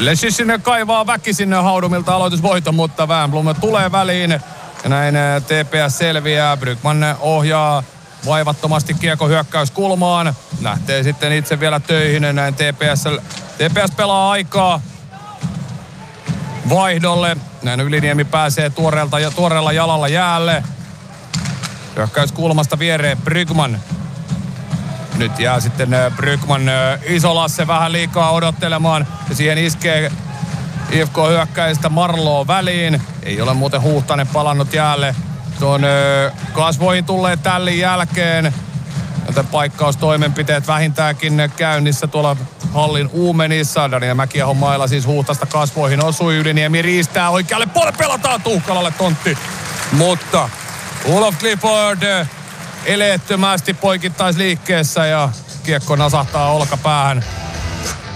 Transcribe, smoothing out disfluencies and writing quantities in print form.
Leschinen kaivaa väkisin Haudumilta aloitusvoiton, mutta Wernbloom tulee väliin. Ja näin TPS selviää. Brygman ohjaa vaivattomasti kiekko hyökkäyskulmaan. Lähtee sitten itse vielä töihin. Näin TPS pelaa aikaa vaihdolle. Näin Yliniemi pääsee tuoreella jalalla jäälle. Hyökkäyskulmasta viereen Brygman. Nyt jää sitten Brygman Isolasse vähän liikaa odottelemaan. Ja siihen iskee IFK-hyökkäistä Marlow väliin. Ei ole muuten Huhtanen palannut jäälle. Tuon kasvoihin tulleet tällin jälkeen. Joten paikkaustoimenpiteet vähintäänkin käynnissä tuolla hallin uumenissa. Daniel Mäkiahon mailla siis Huhtasta kasvoihin osui. Yliniemi riistää oikealle puolelle. Pelataan Tuhkalalle tontti. Mutta Olof Clifford eleettömästi poikittaisliikkeessä ja kiekko nasahtaa olkapäähän.